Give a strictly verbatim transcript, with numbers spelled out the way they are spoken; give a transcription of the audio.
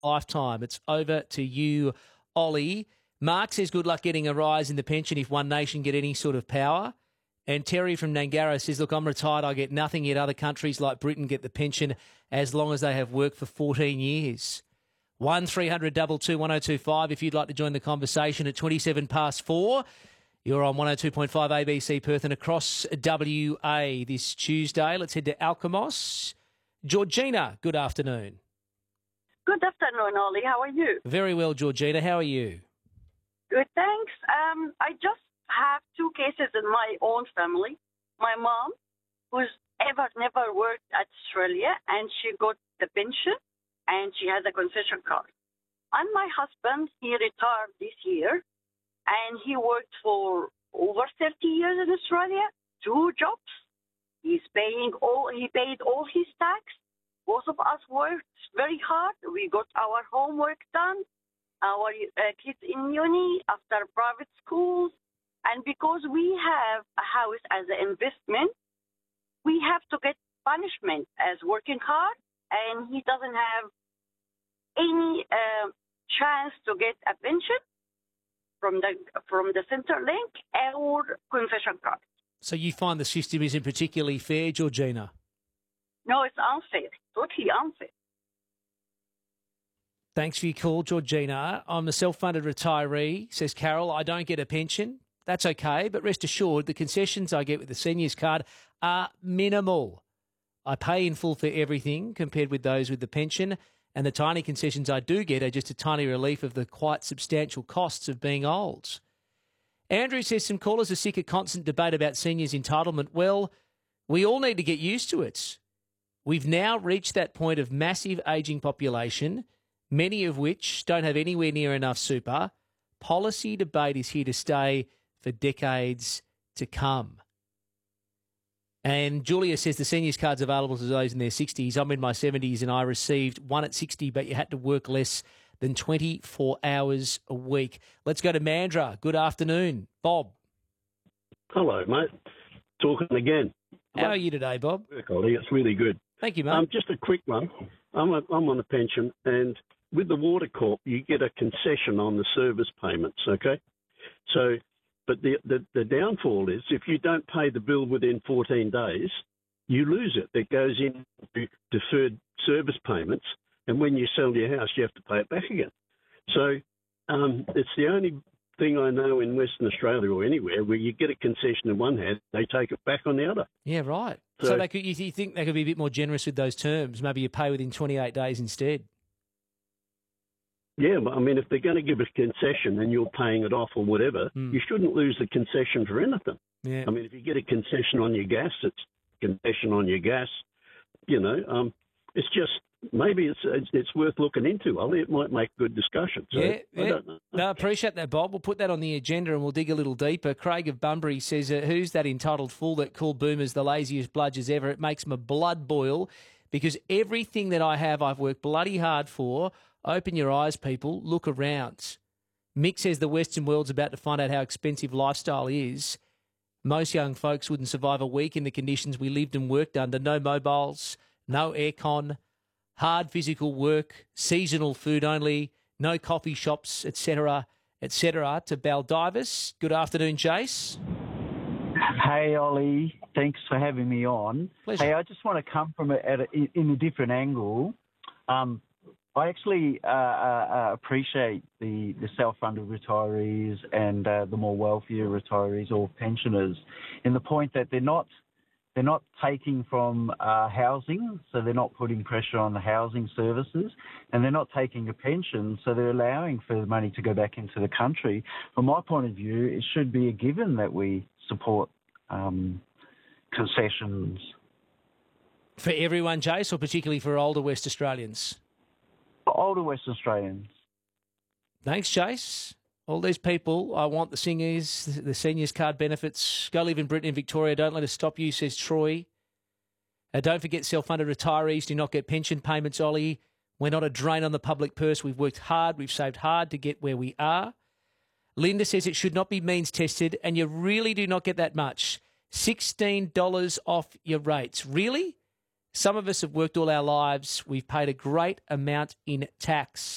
lifetime. It's over to you, Ollie. Mark says good luck getting a rise in the pension if One Nation get any sort of power. And Terry from Nangara says, look, I'm retired. I get nothing, yet other countries like Britain get the pension as long as they have worked for fourteen years. one three hundred two two one oh two five if you'd like to join the conversation at twenty-seven past four. You're on one oh two point five A B C Perth and across W A this Tuesday. Let's head to Alkimos. Georgina, good afternoon. Good afternoon, Ollie. How are you? Very well, Georgina. How are you? Good, thanks. Um, I just have two cases in my own family. My mom, who's ever never worked at Australia, and she got the pension, and she has a concession card. And my husband, he retired this year, and he worked for over thirty years in Australia, two jobs. He's paying all, he paid all his tax. Both of us worked very hard. We got our homework done, our uh, kids in uni, after private schools. And because we have a house as an investment, we have to get punishment as working hard, and he doesn't have any uh, chance to get a pension from the from the Centrelink or concession card. So you find the system isn't particularly fair, Georgina? No, it's unfair. Totally unfair. Thanks for your call, Georgina. I'm a self-funded retiree, says Carol. I don't get a pension. That's okay, but rest assured the concessions I get with the seniors card are minimal. I pay in full for everything compared with those with the pension, and the tiny concessions I do get are just a tiny relief of the quite substantial costs of being old. Andrew says some callers are sick of constant debate about seniors' entitlement. Well, we all need to get used to it. We've now reached that point of massive ageing population, many of which don't have anywhere near enough super. Policy debate is here to stay for decades to come. And Julia says the seniors card's available to those in their sixties. I'm in my seventies and I received one at sixty, but you had to work less than twenty-four hours a week. Let's go to Mandurah. Good afternoon. Bob. Hello, mate. Talking again. How are you today, Bob? Work, Ollie. It's really good. Thank you, mate. Um, just a quick one. I'm, a, I'm on a pension, and with the Water Corp, you get a concession on the service payments, okay? So, but the, the, the downfall is if you don't pay the bill within fourteen days, you lose it. It goes into deferred service payments, and when you sell your house, you have to pay it back again. So um, it's the only thing I know in Western Australia or anywhere where you get a concession in one hand, they take it back on the other. Yeah, right. So, So they could, you th- think they could be a bit more generous with those terms? Maybe you pay within twenty-eight days instead. Yeah, but I mean, if they're going to give a concession and you're paying it off or whatever, Mm. you shouldn't lose the concession for anything. Yeah. I mean, if you get a concession on your gas, it's a concession on your gas. You know, um, it's just maybe it's, it's it's worth looking into. Ollie, it might make good discussion. So, yeah, I yeah. don't know. No, I appreciate that, Bob. We'll put that on the agenda and we'll dig a little deeper. Craig of Bunbury says, uh, who's that entitled fool that called boomers the laziest bludgers ever? It makes my blood boil because everything that I have, I've worked bloody hard for. Open your eyes, people. Look around. Mick says the Western world's about to find out how expensive lifestyle is. Most young folks wouldn't survive a week in the conditions we lived and worked under. No mobiles, no aircon, hard physical work, seasonal food only, no coffee shops, et cetera, et cetera. To Baldivis, good afternoon, Jace. Hey, Ollie. Thanks for having me on. Pleasure. Hey, I just want to come from it at a, in a different angle. Um, I actually uh, uh, appreciate the, the self-funded retirees and uh, the more wealthier retirees or pensioners in the point that they're not they're not taking from uh, housing, so they're not putting pressure on the housing services, and they're not taking a pension, so they're allowing for the money to go back into the country. From my point of view, it should be a given that we support um, concessions. For everyone, Jace, or particularly for older West Australians? For older West Australians. Thanks, Chase. All these people, I want the singers, the seniors card benefits. Go live in Britain and Victoria. Don't let us stop you, says Troy. Uh, don't forget self-funded retirees do not get pension payments, Ollie. We're not a drain on the public purse. We've worked hard. We've saved hard to get where we are. Linda says it should not be means tested, and you really do not get that much. sixteen dollars off your rates. Really? Some of us have worked all our lives. We've paid a great amount in tax.